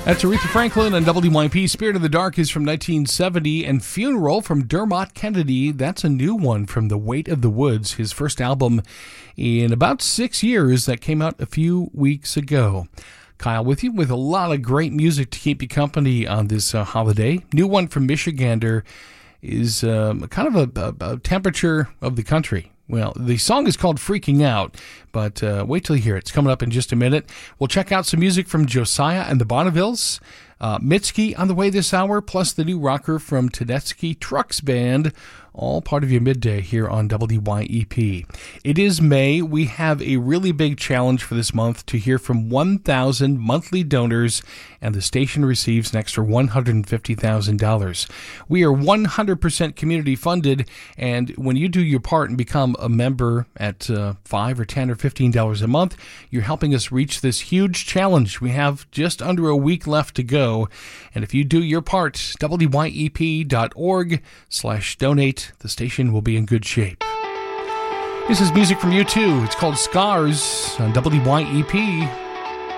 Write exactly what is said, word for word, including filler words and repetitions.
That's Aretha Franklin on W Y P. Spirit of the Dark is from nineteen seventy, and Funeral from Dermot Kennedy. That's a new one from The Weight of the Woods, his first album in about six years that came out a few weeks ago. Kyle with you with a lot of great music to keep you company on this uh, holiday. New one from Michigander is um, kind of a, a, a temperature of the country. Well, the song is called Freaking Out, but uh, wait till you hear it. It's coming up in just a minute. We'll check out some music from Josiah and the Bonnevilles, uh, Mitski on the way this hour, plus the new rocker from Tedeschi Trucks Band, all part of your midday here on W Y E P. It is May. We have a really big challenge for this month to hear from one thousand monthly donors, and the station receives an extra one hundred fifty thousand dollars. We are one hundred percent community funded, and when you do your part and become a member at uh, five or ten or fifteen dollars a month, you're helping us reach this huge challenge. We have just under a week left to go, and if you do your part, W Y E P dot org slash donate, the station will be in good shape. This is music from U two. It's called Scars on W Y E P.